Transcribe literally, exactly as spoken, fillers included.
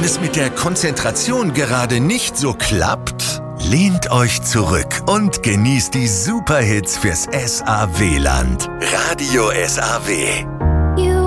es mit der Konzentration gerade nicht so klappt? Lehnt euch zurück und genießt die Superhits fürs S A W-Land. Radio S A W.